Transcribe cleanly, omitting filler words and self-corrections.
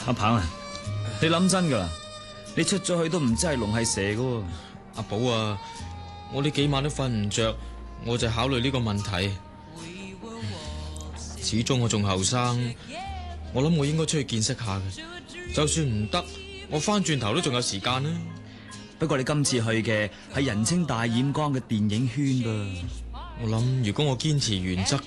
阿鵬啊，你諗真噶啦？你出咗去都唔知係龍係蛇噶。 阿寶啊，我呢幾晚都瞓唔着，我就考慮呢個問題。始終我仲後生，我諗我應該出去見識下嘅。就算唔得，我翻轉頭都仲有時間啦。 不過你今次去嘅係人稱大染缸嘅電影圈噃。 我諗如果我堅持原則，